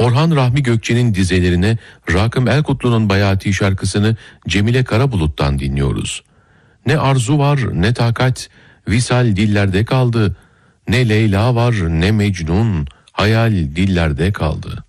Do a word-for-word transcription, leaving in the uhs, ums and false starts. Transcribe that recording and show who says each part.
Speaker 1: Orhan Rahmi Gökçe'nin dizelerine Rakım Elkutlu'nun Bayati şarkısını Cemile Karabulut'tan dinliyoruz. Ne arzu var ne takat, visal dillerde kaldı. Ne Leyla var ne Mecnun, hayal dillerde kaldı.